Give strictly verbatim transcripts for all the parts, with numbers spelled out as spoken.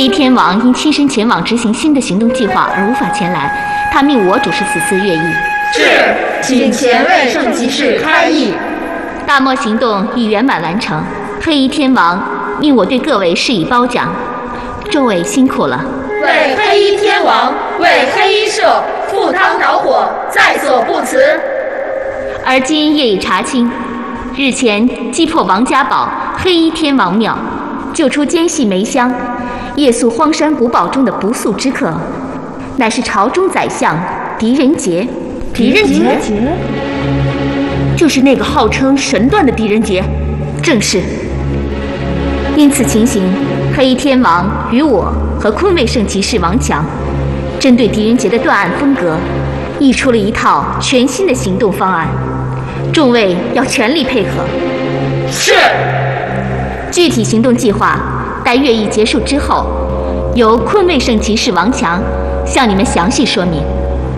衣天王因亲身前往执行新的行动计划而无法前来，他命我主持此次乐议。 是，请前卫圣骑士开议。 大漠行动已圆满完成，黑衣天王命我对各位施以褒奖，众位辛苦了。 为黑衣天王，为黑衣社赴汤蹈火，在所不辞。 而今业已查清，日前击破王家堡黑衣天王庙，救出奸细梅香，夜宿荒山古堡中的不速之客，乃是朝中宰相狄仁杰。 狄仁杰，就是那个号称神断的狄仁杰。 正是。因此情形，黑衣天王与我和昆卫圣骑士王强，针对狄仁杰的断案风格，议出了一套全新的行动方案。众位要全力配合。 是。 具体行动计划待乐议结束之后，由昆卫圣骑士王强向你们详细说明。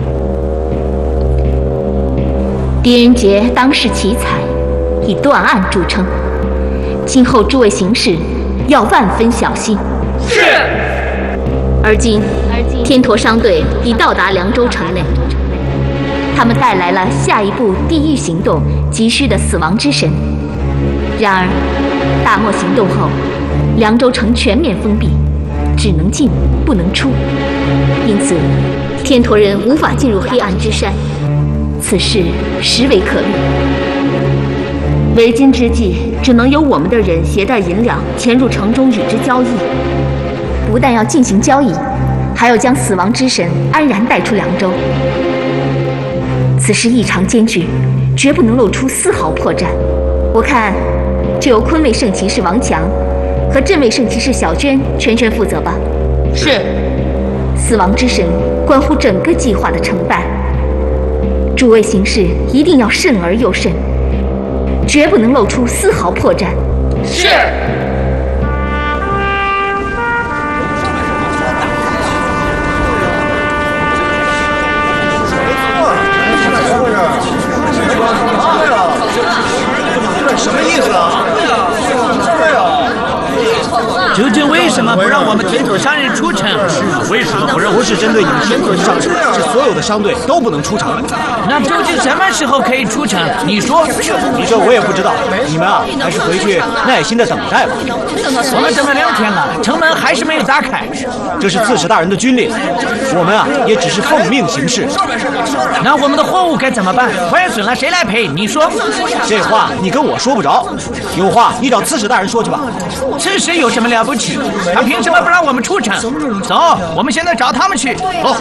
狄仁杰当世奇才，以断案著称，今后诸位行事要万分小心。 是。 而今，天驼商队已到达凉州城内，他们带来了下一步地狱行动急需的死亡之神。然而，大漠行动后，凉州城全面封闭，只能进不能出，因此天驼人无法进入黑暗之山。此事实为可虑。 为今之计，只能由我们的人携带银两潜入城中与之交易。 不但要进行交易，还要将死亡之神安然带出凉州。此事异常艰巨，绝不能露出丝毫破绽。我看，就由昆卫圣骑士王强和镇卫圣骑士小娟全权负责吧。 是。 死亡之神关乎整个计划的成败，诸位行事一定要慎而又慎，绝不能露出丝毫破绽。 是。 什么意思啊？对啊。 究竟为什么不让我们天驼商人出城？为什么不让？ 不是针对你们天驼商人，是所有的商队都不能出城。 那究竟什么时候可以出城？你说？ 你说我也不知道。你们啊，还是回去耐心的等待吧。 我们等了两天了，城门还是没有打开。 这是刺史大人的军令，我们啊也只是奉命行事。 那我们的货物该怎么办？坏损了谁来赔？你说？ 这话你跟我说不着，有话你找刺史大人说去吧。 刺史有什么了不起？他凭什么不让我们出城？走，我们现在找他们去。走。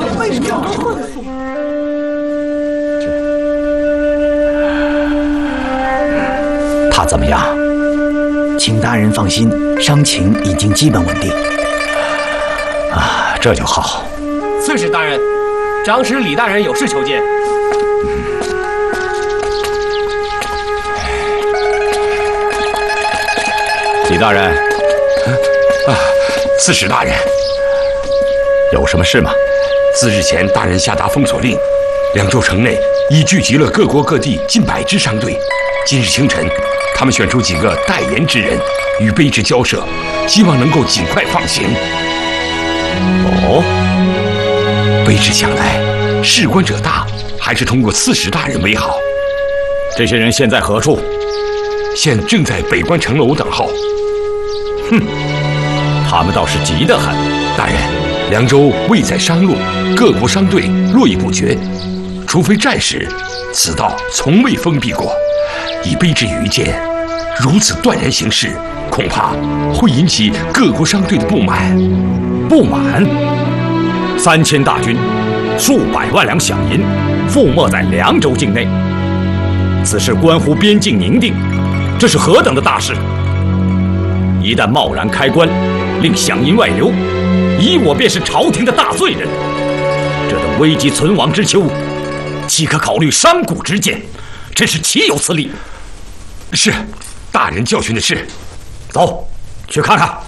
他怎么样？请大人放心，伤情已经基本稳定。啊，这就好。 刺史大人，长史李大人有事求见。 李大人，啊，刺史大人，有什么事吗？自日前大人下达封锁令，凉州城内已聚集了各国各地近百支商队。今日清晨，他们选出几个代言之人，与卑职交涉，希望能够尽快放行。哦，卑职想来，事关者大，还是通过刺史大人为好。 这些人现在何处？ 现正在北关城楼等候。 哼，他们倒是急得很。 大人，凉州位在商路，各国商队络绎不绝，除非战时，此道从未封闭过。以卑职愚见，如此断然行事，恐怕会引起各国商队的不满。 不满？三千大军，数百万两饷银，覆没在凉州境内，此事关乎边境宁定，这是何等的大事！一旦贸然开关，令饷银外流，以我便是朝廷的大罪人。这等危急存亡之秋，岂可考虑商贾之见？真是岂有此理！ 是，大人教训的是。 走，去看看。